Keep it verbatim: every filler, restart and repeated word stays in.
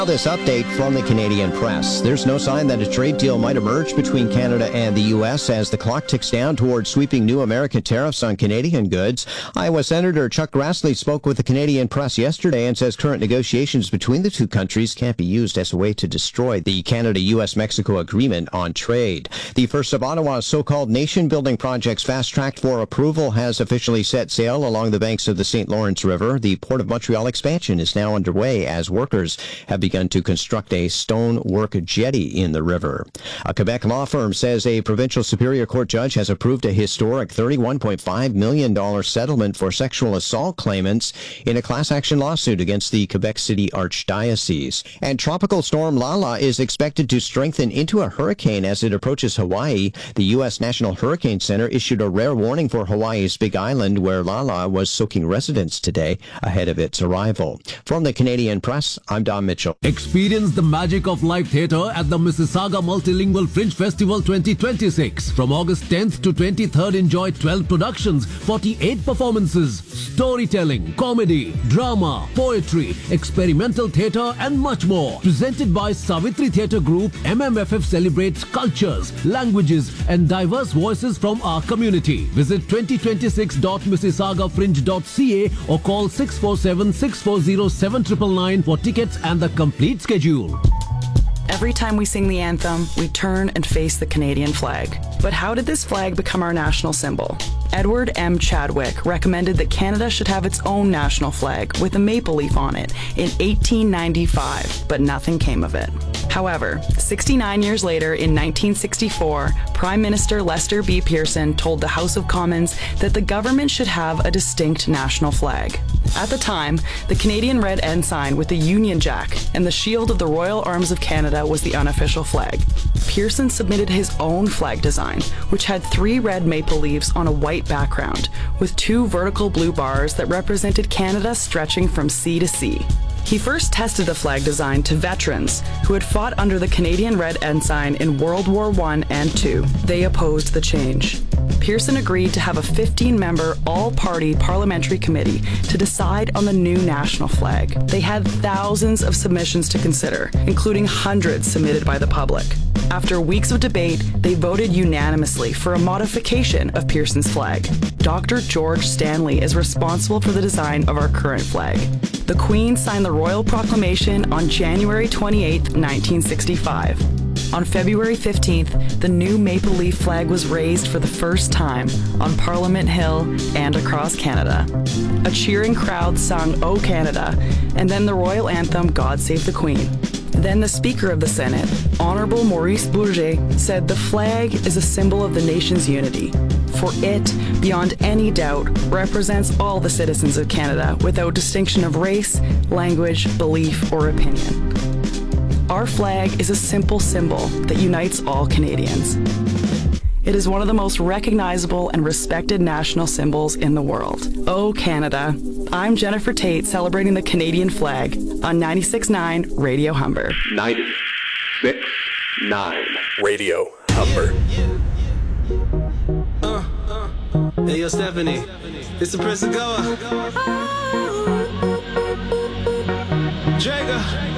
This update from the Canadian press. There's no sign that a trade deal might emerge between Canada and the U S as the clock ticks down towards sweeping new American tariffs on Canadian goods. Iowa Senator Chuck Grassley spoke with the Canadian press yesterday and says current negotiations between the two countries can't be used as a way to destroy the Canada-U S Mexico agreement on trade. The first of Ottawa's so-called nation-building projects fast-tracked for approval has officially set sail along the banks of the Saint Lawrence River. The Port of Montreal expansion is now underway as workers have begun to construct a stonework jetty in the river. A Quebec law firm says a provincial Superior Court judge has approved a historic thirty-one point five million dollars settlement for sexual assault claimants in a class action lawsuit against the Quebec City Archdiocese. And Tropical Storm Lala is expected to strengthen into a hurricane as it approaches Hawaii. The U S National Hurricane Center issued a rare warning for Hawaii's Big Island, where Lala was soaking residents today ahead of its arrival. From the Canadian press, I'm Don Mitchell. Experience the magic of live theatre at the Mississauga Multilingual Fringe Festival twenty twenty-six. From August tenth to twenty-third, enjoy twelve productions, forty-eight performances, storytelling, comedy, drama, poetry, experimental theatre and much more. Presented by Savitri Theatre Group, M M F F celebrates cultures, languages and diverse voices from our community. Visit twenty twenty-six dot mississauga fringe dot c a or call six four seven, six four zero, seven nine nine nine for tickets and the complete schedule. Every time we sing the anthem, we turn and face the Canadian flag. But how did this flag become our national symbol? Edward M. Chadwick recommended that Canada should have its own national flag with a maple leaf on it in eighteen ninety-five, but nothing came of it. However, sixty-nine years later, in nineteen sixty-four, Prime Minister Lester B. Pearson told the House of Commons that the government should have a distinct national flag. At the time, the Canadian red ensign with the Union Jack and the shield of the Royal Arms of Canada was the unofficial flag. Pearson submitted his own flag design, which had three red maple leaves on a white background, with two vertical blue bars that represented Canada stretching from sea to sea. He first tested the flag design to veterans who had fought under the Canadian Red Ensign in World War One and Two. They opposed the change. Pearson agreed to have a fifteen-member, all-party parliamentary committee to decide on the new national flag. They had thousands of submissions to consider, including hundreds submitted by the public. After weeks of debate, they voted unanimously for a modification of Pearson's flag. Doctor George Stanley is responsible for the design of our current flag. The Queen signed the Royal Proclamation on January twenty-eighth, nineteen sixty-five. On February fifteenth, the new maple leaf flag was raised for the first time on Parliament Hill and across Canada. A cheering crowd sung "O Canada," and then the royal anthem, "God Save the Queen." Then the Speaker of the Senate, Honorable Maurice Bourget, said the flag is a symbol of the nation's unity. For it, beyond any doubt, represents all the citizens of Canada without distinction of race, language, belief, or opinion. Our flag is a simple symbol that unites all Canadians. It is one of the most recognizable and respected national symbols in the world. Oh, Canada. I'm Jennifer Tate, celebrating the Canadian flag on ninety-six point nine Radio Humber. ninety-six point nine Radio Humber. Uh, uh, hey, yo, Stephanie. It's the Prince of Goa. Drago.